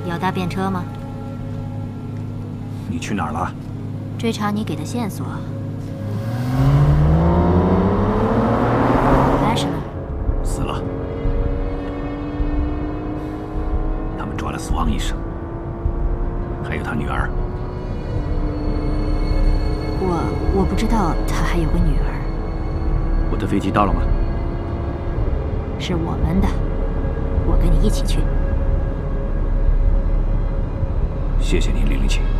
要搭便车吗？ 你去哪儿了？ 追查你给的线索。Ash呢？ 死了。他们抓了死亡医生，还有他女儿。 我不知道他还有个女儿。 我的飞机到了吗？ 是我们的，我跟你一起去。 谢谢您，007。